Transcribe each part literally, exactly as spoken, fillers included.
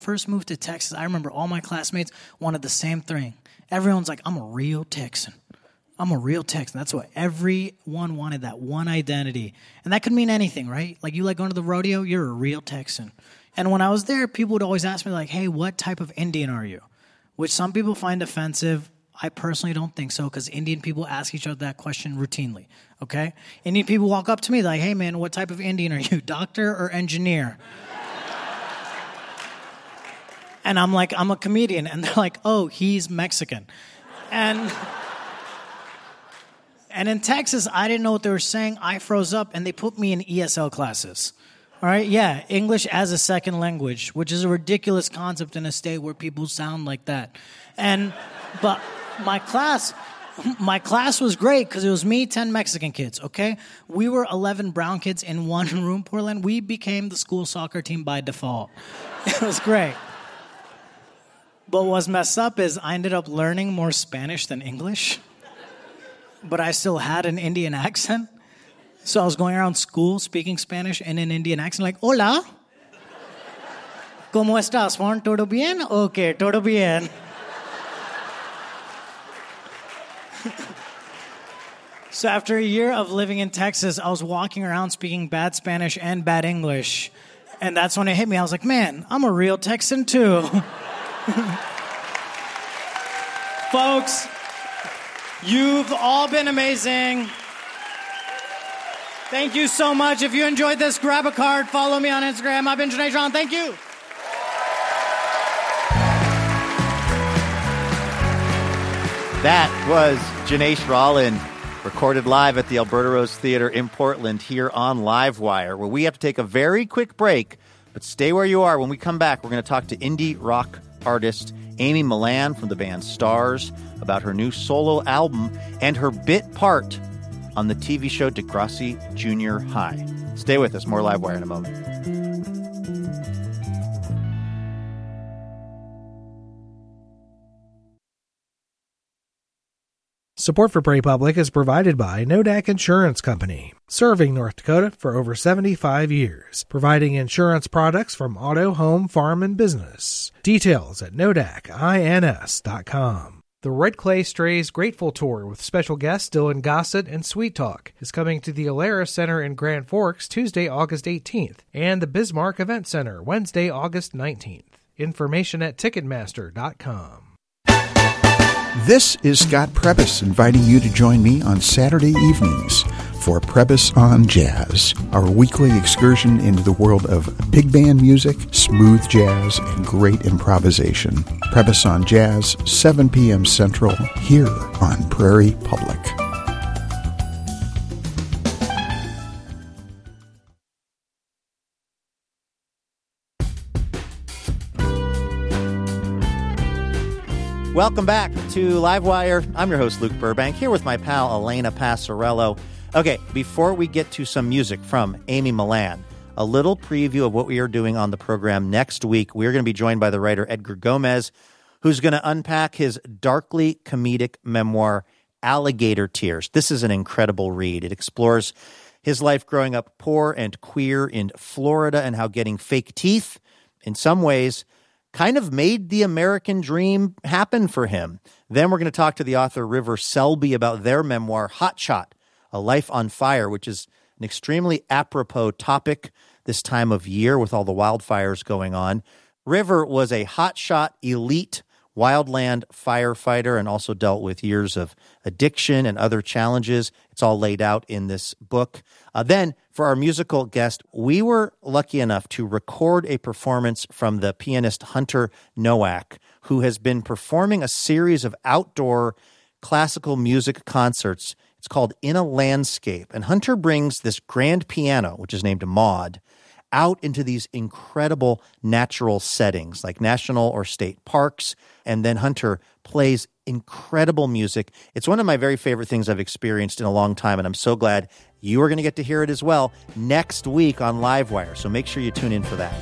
first moved to Texas, I remember all my classmates wanted the same thing. Everyone's like, I'm a real Texan. I'm a real Texan. That's what everyone wanted, that one identity. And that could mean anything, right? Like, you like going to the rodeo, you're a real Texan. And when I was there, people would always ask me, like, hey, what type of Indian are you? Which some people find offensive. I personally don't think so, because Indian people ask each other that question routinely, okay? Indian people walk up to me like, hey, man, what type of Indian are you, doctor or engineer? And I'm like, I'm a comedian. And they're like, oh, he's Mexican. And and in Texas, I didn't know what they were saying. I froze up, and they put me in E S L classes. All right, yeah, English as a second language, which is a ridiculous concept in a state where people sound like that. And, but my class, my class was great because it was me, ten Mexican kids, okay? We were eleven brown kids in one room, Portland. We became the school soccer team by default. It was great. But what's messed up is I ended up learning more Spanish than English, but I still had an Indian accent. So I was going around school speaking Spanish in an Indian accent, like, hola, ¿cómo estás, Juan? ¿Todo bien? Okay, todo bien. So after a year of living in Texas, I was walking around speaking bad Spanish and bad English. And that's when it hit me. I was like, man, I'm a real Texan too. Folks, you've all been amazing. Thank you so much. If you enjoyed this, grab a card, follow me on Instagram. I've been Janae Sean. Thank you. That was Janae Rollin, recorded live at the Alberta Rose Theatre in Portland here on Livewire, where we have to take a very quick break, but stay where you are. When we come back, we're going to talk to indie rock artist Amy Millan from the band Stars about her new solo album and her bit part on the T V show Degrassi Junior High. Stay with us. More Livewire in a moment. Support for Prairie Public is provided by Nodak Insurance Company, serving North Dakota for over seventy-five years, providing insurance products from auto, home, farm, and business. Details at nodak ins dot com. The Red Clay Strays Grateful Tour with special guests Dylan Gossett and Sweet Talk is coming to the Alara Center in Grand Forks Tuesday, August eighteenth, and the Bismarck Event Center Wednesday, August nineteenth. Information at ticketmaster dot com. This is Scott Prebys inviting you to join me on Saturday evenings for Prebys on Jazz, our weekly excursion into the world of big band music, smooth jazz, and great improvisation. Prebys on Jazz, seven p.m. Central, here on Prairie Public. Welcome back to Livewire. I'm your host, Luke Burbank, here with my pal, Elena Passarello. Okay, before we get to some music from Amy Millan, a little preview of what we are doing on the program next week. We're going to be joined by the writer Edgar Gomez, who's going to unpack his darkly comedic memoir, Alligator Tears. This is an incredible read. It explores his life growing up poor and queer in Florida and how getting fake teeth, in some ways, kind of made the American dream happen for him. Then we're going to talk to the author River Selby about their memoir, Hot Shot, A Life on Fire, which is an extremely apropos topic this time of year with all the wildfires going on. River was a hotshot elite wildland firefighter and also dealt with years of addiction and other challenges. It's all laid out in this book. Uh, then, for our musical guest, we were lucky enough to record a performance from the pianist Hunter Nowak, who has been performing a series of outdoor classical music concerts. It's called In a Landscape. And Hunter brings this grand piano, which is named Maud, out into these incredible natural settings like national or state parks. And then Hunter plays incredible music. It's one of my very favorite things I've experienced in a long time, and I'm so glad you are going to get to hear it as well next week on Livewire. So make sure you tune in for that.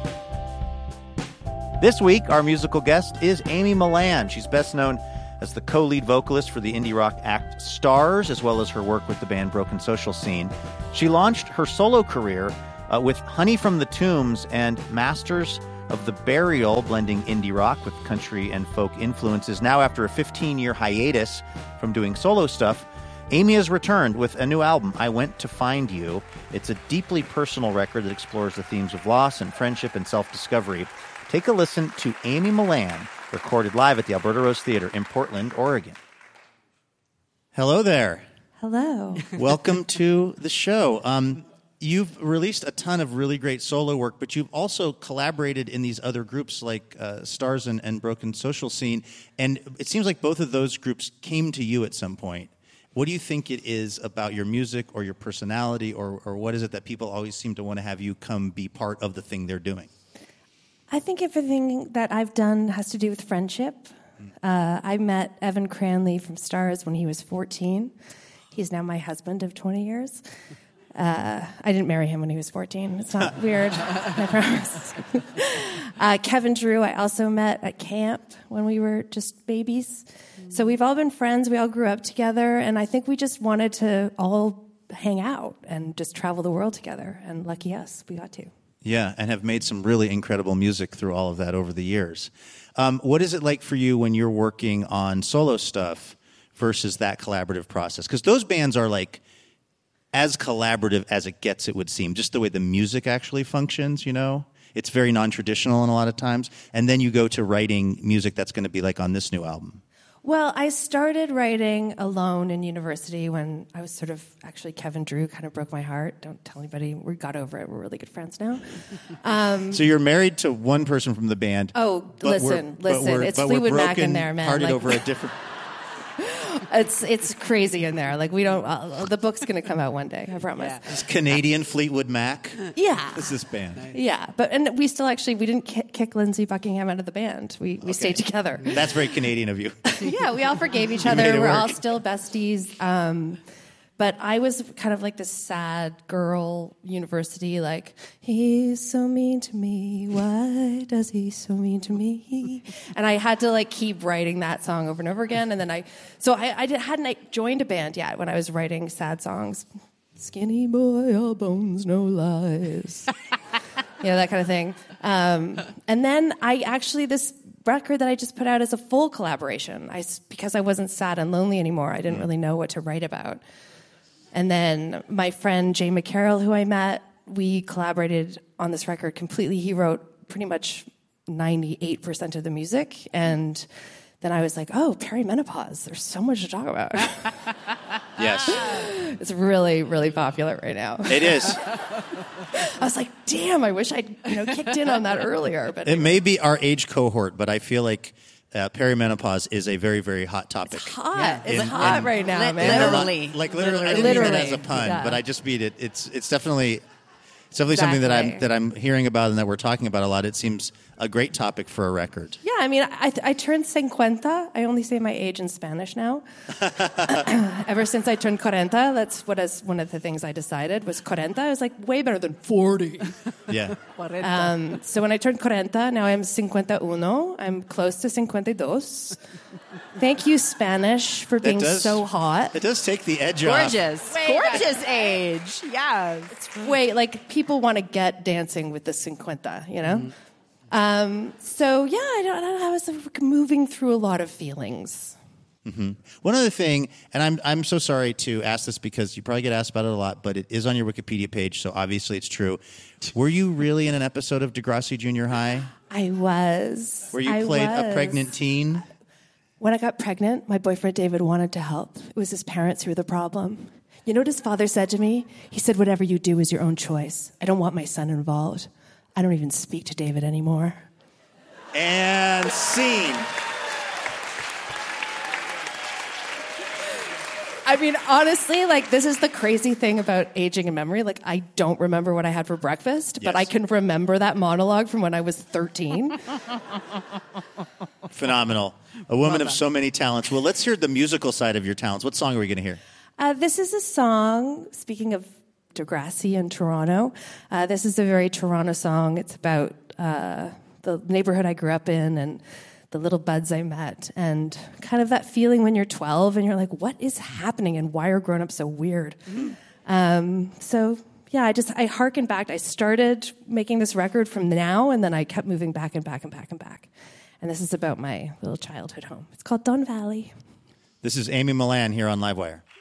This week, our musical guest is Amy Millan. She's best known as the co-lead vocalist for the indie rock act Stars, as well as her work with the band Broken Social Scene. She launched her solo career uh, with Honey from the Tombs and Masters of The Burial, blending indie rock with country and folk influences. Now, after a fifteen-year hiatus from doing solo stuff, Amy has returned with a new album, I Went to Find You. It's a deeply personal record that explores the themes of loss and friendship and self-discovery. Take a listen to Amy Millan, recorded live at the Alberta Rose Theatre in Portland, Oregon. Hello there. Hello. Welcome to the show. Um, you've released a ton of really great solo work, but you've also collaborated in these other groups like uh, Stars and, and Broken Social Scene, and it seems like both of those groups came to you at some point. What do you think it is about your music or your personality, or, or what is it that people always seem to want to have you come be part of the thing they're doing? I think everything that I've done has to do with friendship. Uh, I met Evan Cranley from Stars when he was fourteen. He's now my husband of twenty years. Uh, I didn't marry him when he was fourteen. It's not weird, I promise. uh, Kevin Drew, I also met at camp when we were just babies. So we've all been friends. We all grew up together. And I think we just wanted to all hang out and just travel the world together. And lucky us, we got to. Yeah, and have made some really incredible music through all of that over the years. Um, what is it like for you when you're working on solo stuff versus that collaborative process? Because those bands are like as collaborative as it gets, it would seem, just the way the music actually functions, you know? It's very non-traditional in a lot of times. And then you go to writing music that's going to be like on this new album. Well, I started writing alone in university when I was sort of, actually Kevin Drew kind of broke my heart. Don't tell anybody. We got over it. We're really good friends now. Um, so you're married to one person from the band. Oh, listen, we're, listen. It's Fleetwood Mac in there, man. Parted like, over a different... It's it's crazy in there. Like we don't. Uh, the book's going to come out one day. I promise. Yeah. It's Canadian Fleetwood Mac. Yeah. It's this band. Yeah, but and we still actually we didn't ki- kick Lindsey Buckingham out of the band. We we okay. stayed together. That's very Canadian of you. Yeah, we all forgave each other. We're work. all still besties. Um, But I was kind of like this sad girl university, like, he's so mean to me. Why does he so mean to me? And I had to like keep writing that song over and over again. And then I, so I, I did, hadn't like, joined a band yet when I was writing sad songs. Skinny boy, all bones, no lies. You know, that kind of thing. Um, and then I actually, this record that I just put out is a full collaboration. I, because I wasn't sad and lonely anymore, I didn't really know what to write about. And then my friend Jay McCarroll, who I met, we collaborated on this record completely. He wrote pretty much ninety-eight percent of the music. And then I was like, oh, perimenopause. There's so much to talk about. Yes. It's really, really popular right now. It is. I was like, damn, I wish I'd you know, kicked in on that earlier. But it may be our age cohort, but I feel like Uh, perimenopause is a very, very hot topic. It's hot. Yeah. It's in, hot in, right now, li- man. Literally. Like literally, I didn't literally. mean it as a pun, Yeah. but I just mean it. It's it's definitely it's definitely something that I'm Exactly. that I'm hearing about and that we're talking about a lot. It seems a great topic for a record. Yeah, I mean, I, I turned cincuenta. I only say my age in Spanish now. Ever since I turned cuarenta, that's what is one of the things I decided was cuarenta. I was like, way better than forty. Yeah. Um, so when I turned cuarenta, now I'm cincuenta uno. I'm close to cincuenta dos. Thank you, Spanish, for being does- so hot. It does take the edge off. Gorgeous. Gorgeous age. Yes. Wait, like people want to get dancing with the cincuenta, you know? Mm-hmm. Um, so yeah, I don't, I don't know. I was like, moving through a lot of feelings. Mm-hmm. One other thing, and I'm I'm so sorry to ask this because you probably get asked about it a lot, but it is on your Wikipedia page, so obviously it's true. Were you really in an episode of Degrassi Junior High? I was. Where you I played was. a pregnant teen? When I got pregnant, my boyfriend David wanted to help. It was his parents who were the problem. You know what his father said to me? He said, whatever you do is your own choice. I don't want my son involved. I don't even speak to David anymore. And scene. I mean, honestly, like, this is the crazy thing about aging and memory. Like, I don't remember what I had for breakfast, Yes. but I can remember that monologue from when I was thirteen. Phenomenal. A woman of so many talents. Well, let's hear the musical side of your talents. What song are we going to hear? Uh, this is a song, speaking of Degrassi in Toronto, uh, this is a very Toronto song. It's about uh, the neighborhood I grew up in and the little buds I met, and kind of that feeling when you're twelve and you're like, what is happening and why are grown-ups so weird? Mm-hmm. Um, so yeah, I just, I harkened back. I started making this record from now, and then I kept moving back and back and back and back. And this is about my little childhood home. It's called Don Valley. This is Amy Millan here on Livewire.